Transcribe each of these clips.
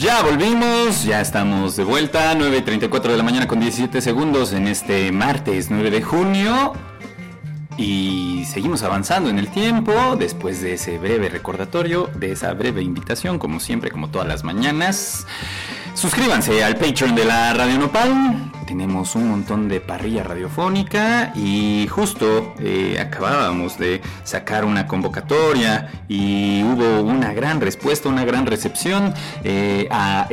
Ya volvimos, ya estamos de vuelta, 9:34 de la mañana con 17 segundos en este martes 9 de junio. Y seguimos avanzando en el tiempo después de ese breve recordatorio, de esa breve invitación, como siempre, como todas las mañanas. Suscríbanse al Patreon de la Radio Nopal. Tenemos un montón de parrilla radiofónica y justo acabábamos de sacar una convocatoria y hubo una gran respuesta, una gran recepción a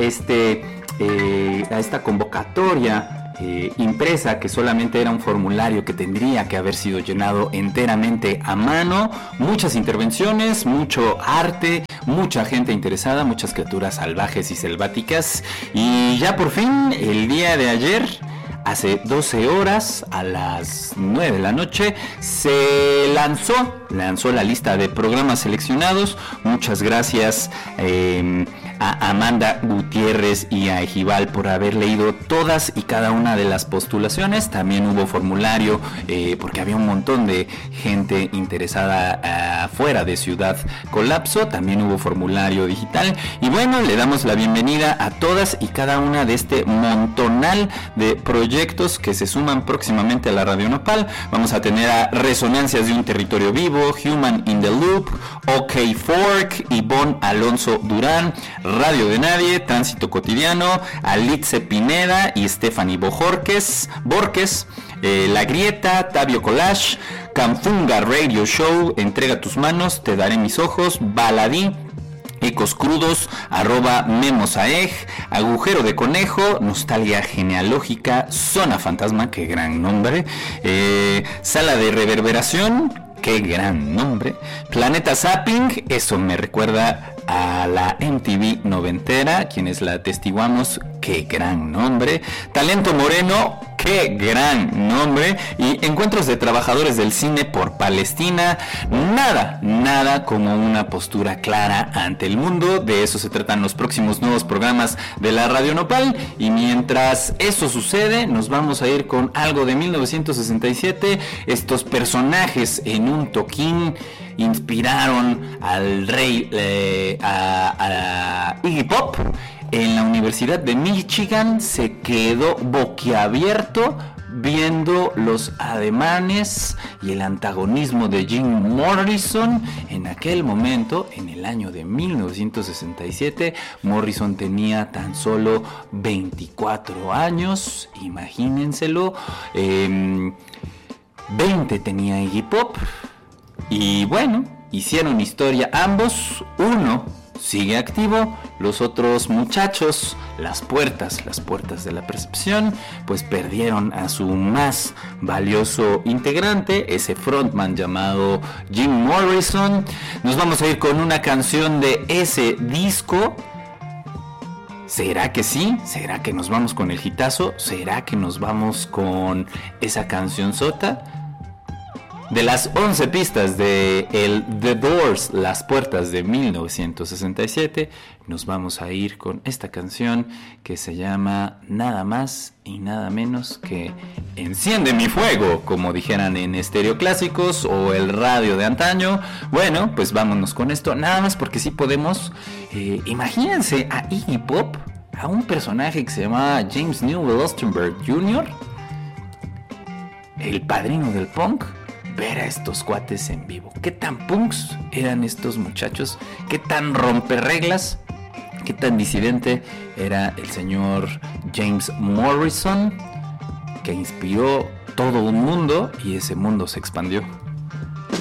esta convocatoria impresa, que solamente era un formulario que tendría que haber sido llenado enteramente a mano. Muchas intervenciones, mucho arte, mucha gente interesada, muchas criaturas salvajes y selváticas. Y ya por fin, el día de ayer, hace 12 horas, a las 9 de la noche, se lanzó la lista de programas seleccionados. Muchas gracias a Amanda Gutiérrez y a Ejibal por haber leído todas y cada una de las postulaciones. También hubo formulario porque había un montón de gente interesada fuera de Ciudad Colapso. También hubo formulario digital. Y bueno, le damos la bienvenida a todas y cada una de este montonal de proyectos que se suman próximamente a la Radio Nopal. Vamos a tener a Resonancias de un Territorio Vivo, Human in the Loop, OK Fork, Ivonne Alonso Durán, Radio de Nadie, Tránsito Cotidiano, Alitze Pineda y Stephanie Borges, La Grieta, Tabio Collage, Canfunga Radio Show, Entrega tus manos, Te daré mis ojos, Baladí, Ecos Crudos, @Memosaeg, Agujero de Conejo, Nostalgia Genealógica, Zona Fantasma, qué gran nombre, Sala de Reverberación, qué gran nombre, Planeta Zapping, eso me recuerda a la MTV noventera, quienes la atestiguamos, qué gran nombre, Talento Moreno, qué gran nombre, y Encuentros de Trabajadores del Cine por Palestina. Nada como una postura clara ante el mundo. De eso se tratan los próximos nuevos programas de la Radio Nopal. Y mientras eso sucede, nos vamos a ir con algo de 1967. Estos personajes en un toquín inspiraron al rey, a Iggy Pop. En la Universidad de Michigan se quedó boquiabierto viendo los ademanes y el antagonismo de Jim Morrison. En aquel momento, en el año de 1967, Morrison tenía tan solo 24 años, imagínenselo. 20 tenía Iggy Pop. Y bueno, hicieron historia ambos. Uno sigue activo, los otros muchachos, las puertas de la percepción, pues perdieron a su más valioso integrante, ese frontman llamado Jim Morrison. Nos vamos a ir con una canción de ese disco. ¿Será que sí? ¿Será que nos vamos con el hitazo? ¿Será que nos vamos con esa canción sota? De las 11 pistas de el The Doors, Las Puertas de 1967, nos vamos a ir con esta canción que se llama nada más y nada menos que Enciende mi fuego, como dijeran en Estéreo Clásicos o el radio de antaño. Bueno, pues vámonos con esto, nada más porque sí podemos. Imagínense a Iggy Pop, a un personaje que se llama James Newell Osterberg Jr., el padrino del punk. Ver a estos cuates en vivo. ¿Qué tan punks eran estos muchachos? ¿Qué tan romperreglas? ¿Qué tan disidente era el señor James Morrison? Que inspiró todo un mundo y ese mundo se expandió.